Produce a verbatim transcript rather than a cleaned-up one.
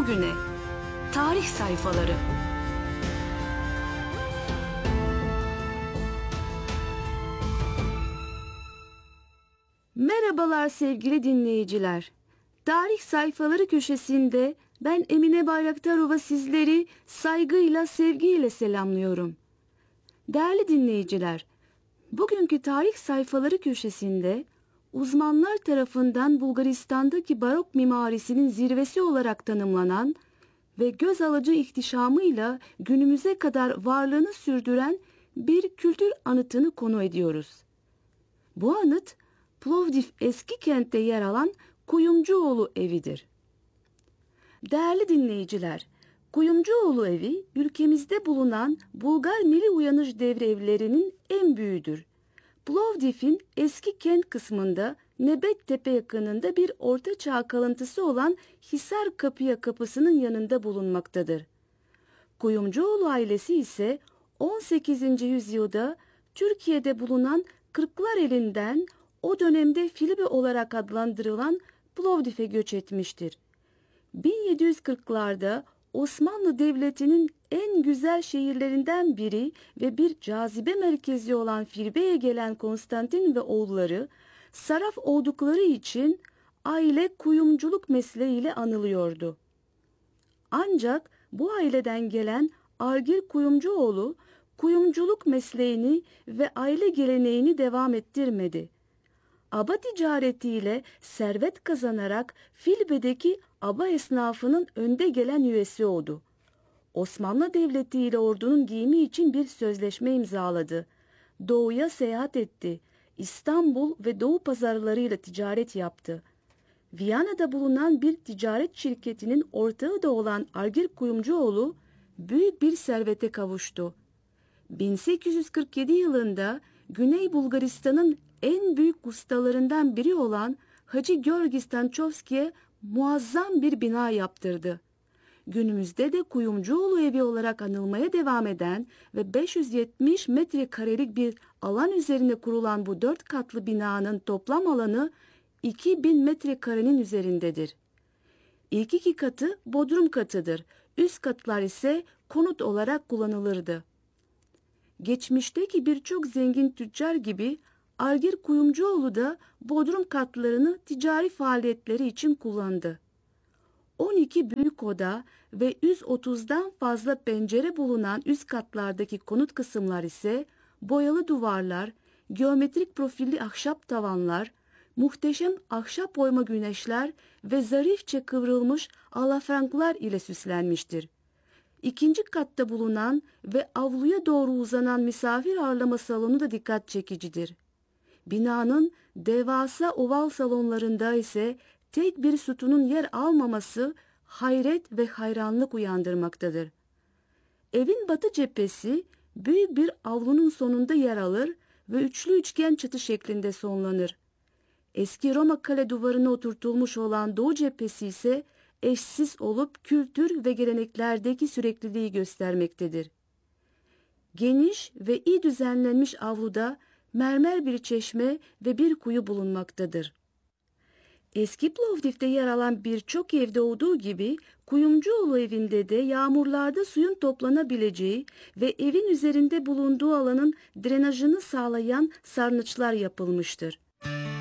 bugüne. Tarih sayfaları. Merhabalar sevgili dinleyiciler. Tarih sayfaları köşesinde ben Emine Bayraktarova sizleri saygıyla, sevgiyle selamlıyorum. Değerli dinleyiciler, bugünkü tarih sayfaları köşesinde uzmanlar tarafından Bulgaristan'daki barok mimarisinin zirvesi olarak tanımlanan ve göz alıcı ihtişamıyla günümüze kadar varlığını sürdüren bir kültür anıtını konu ediyoruz. Bu anıt, Plovdiv eski kentte yer alan Kuyumcuoğlu evidir. Değerli dinleyiciler, Kuyumcuoğlu evi ülkemizde bulunan Bulgar Milli Uyanış Devri evlerinin en büyüğüdür. Plovdiv'in eski kent kısmında Nebettepe yakınında bir ortaçağ kalıntısı olan Hisar Kapıya kapısının yanında bulunmaktadır. Kuyumcuoğlu ailesi ise on sekizinci yüzyılda Türkiye'de bulunan Kırklareli'nden o dönemde Filibe olarak adlandırılan Plovdiv'e göç etmiştir. bin yedi yüz kırklarda Osmanlı Devleti'nin en güzel şehirlerinden biri ve bir cazibe merkezi olan Filibe'ye gelen Konstantin ve oğulları saraf oldukları için aile kuyumculuk mesleğiyle anılıyordu. Ancak bu aileden gelen Argir Kuyumcuoğlu kuyumculuk mesleğini ve aile geleneğini devam ettirmedi. Aba ticaretiyle servet kazanarak Filibe'deki aba esnafının önde gelen üyesi oldu. Osmanlı Devleti ile ordunun giyimi için bir sözleşme imzaladı. Doğuya seyahat etti. İstanbul ve Doğu pazarlarıyla ticaret yaptı. Viyana'da bulunan bir ticaret şirketinin ortağı da olan Argir Kuyumcuoğlu büyük bir servete kavuştu. bin sekiz yüz kırk yedi yılında Güney Bulgaristan'ın en büyük ustalarından biri olan Hacı Georgi Stançovski'ye muazzam bir bina yaptırdı. Günümüzde de Kuyumcuoğlu evi olarak anılmaya devam eden ve beş yüz yetmiş metrekarelik bir alan üzerine kurulan bu dört katlı binanın toplam alanı iki bin metrekarenin üzerindedir. İlk iki katı bodrum katıdır. Üst katlar ise konut olarak kullanılırdı. Geçmişteki birçok zengin tüccar gibi Argir Kuyumcuoğlu da bodrum katlarını ticari faaliyetleri için kullandı. on iki büyük oda ve yüz otuzdan fazla pencere bulunan üst katlardaki konut kısımlar ise boyalı duvarlar, geometrik profilli ahşap tavanlar, muhteşem ahşap oyma güneşler ve zarifçe kıvrılmış alafranklar ile süslenmiştir. İkinci katta bulunan ve avluya doğru uzanan misafir ağırlama salonu da dikkat çekicidir. Binanın devasa oval salonlarında ise tek bir sütunun yer almaması hayret ve hayranlık uyandırmaktadır. Evin batı cephesi büyük bir avlunun sonunda yer alır ve üçlü üçgen çatı şeklinde sonlanır. Eski Roma kale duvarına oturtulmuş olan doğu cephesi ise eşsiz olup kültür ve geleneklerdeki sürekliliği göstermektedir. Geniş ve iyi düzenlenmiş avluda mermer bir çeşme ve bir kuyu bulunmaktadır. Eski Plovdiv'de yer alan birçok evde olduğu gibi Kuyumcuoğlu evinde de yağmurlarda suyun toplanabileceği ve evin üzerinde bulunduğu alanın drenajını sağlayan sarnıçlar yapılmıştır.